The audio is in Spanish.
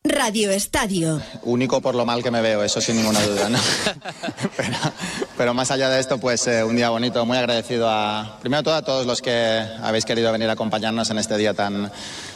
Radio Estadio. Único por lo mal que me veo, eso sin ninguna duda, ¿no? pero más allá de esto, pues un día bonito, muy agradecido primero de todo a todos los que habéis querido venir a acompañarnos en este día tan